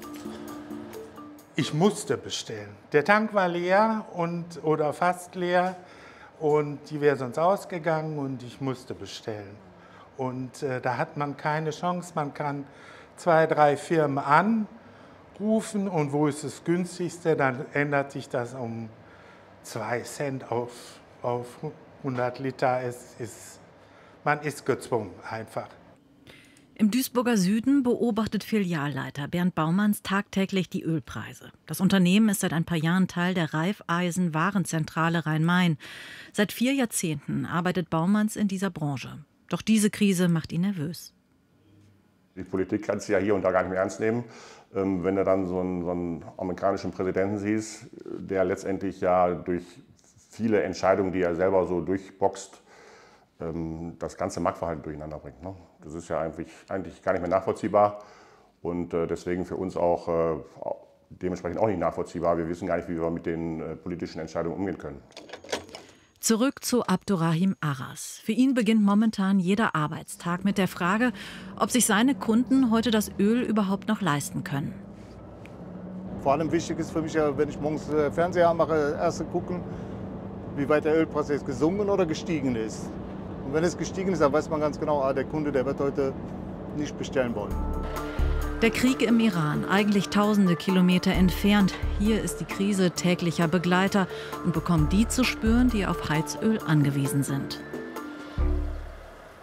Ich musste bestellen. Der Tank war leer und, oder fast leer und die wäre sonst ausgegangen und ich musste bestellen. Und äh, da hat man keine Chance, man kann zwei, drei Firmen anrufen und wo ist das günstigste, dann ändert sich das um zwei Cent auf. auf hundert Liter, es ist, man ist gezwungen einfach.
Im Duisburger Süden beobachtet Filialleiter Bernd Baumanns tagtäglich die Ölpreise. Das Unternehmen ist seit ein paar Jahren Teil der Raiffeisen-Warenzentrale Rhein-Main. Seit vier Jahrzehnten arbeitet Baumanns in dieser Branche. Doch diese Krise macht ihn nervös.
Die Politik kann es ja hier und da gar nicht mehr ernst nehmen. Wenn du dann so einen, so einen amerikanischen Präsidenten siehst, der letztendlich ja durch viele Entscheidungen, die er selber so durchboxt, das ganze Marktverhalten durcheinander bringt. Das ist ja eigentlich, eigentlich gar nicht mehr nachvollziehbar und deswegen für uns auch dementsprechend auch nicht nachvollziehbar. Wir wissen gar nicht, wie wir mit den politischen Entscheidungen umgehen können.
Zurück zu Abdurrahim Aras. Für ihn beginnt momentan jeder Arbeitstag mit der Frage, ob sich seine Kunden heute das Öl überhaupt noch leisten können.
Vor allem wichtig ist für mich, wenn ich morgens Fernseher anmache, erst gucken, wie weit der Ölpreis jetzt gesunken oder gestiegen ist. Und wenn es gestiegen ist, dann weiß man ganz genau, ah, der Kunde, der wird heute nicht bestellen wollen.
Der Krieg im Iran, eigentlich tausende Kilometer entfernt. Hier ist die Krise täglicher Begleiter und bekommen die zu spüren, die auf Heizöl angewiesen sind.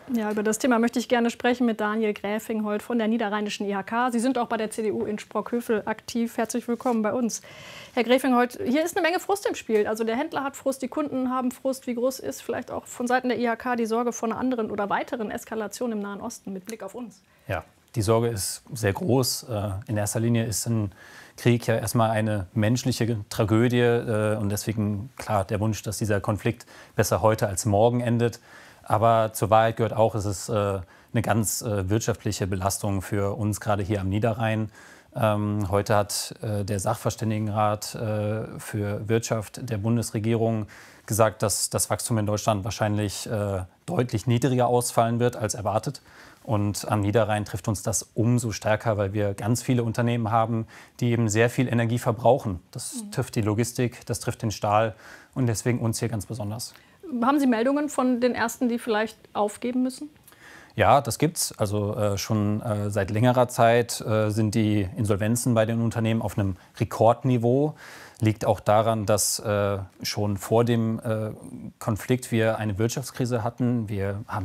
Ja, über das Thema möchte ich gerne sprechen mit Daniel Gräfingholt von der Niederrheinischen I H K. Sie sind auch bei der C D U in Sprockhövel aktiv. Herzlich willkommen bei uns. Herr Gräfingholt, hier ist eine Menge Frust im Spiel. Also der Händler hat Frust, die Kunden haben Frust. Wie groß ist vielleicht auch von Seiten der I H K die Sorge vor einer anderen oder weiteren Eskalation im Nahen Osten mit Blick auf uns?
Ja, die Sorge ist sehr groß. In erster Linie ist ein Krieg ja erstmal eine menschliche Tragödie. Und deswegen klar der Wunsch, dass dieser Konflikt besser heute als morgen endet. Aber zur Wahrheit gehört auch, es ist äh, eine ganz äh, wirtschaftliche Belastung für uns, gerade hier am Niederrhein. Ähm, heute hat äh, der Sachverständigenrat äh, für Wirtschaft der Bundesregierung gesagt, dass das Wachstum in Deutschland wahrscheinlich äh, deutlich niedriger ausfallen wird als erwartet. Und am Niederrhein trifft uns das umso stärker, weil wir ganz viele Unternehmen haben, die eben sehr viel Energie verbrauchen. Das mhm. trifft die Logistik, das trifft den Stahl und deswegen uns hier ganz besonders.
Haben Sie Meldungen von den Ersten, die vielleicht aufgeben müssen?
Ja, das gibt's. Also äh, schon äh, seit längerer Zeit äh, sind die Insolvenzen bei den Unternehmen auf einem Rekordniveau. Liegt auch daran, dass äh, schon vor dem äh, Konflikt wir eine Wirtschaftskrise hatten. Wir haben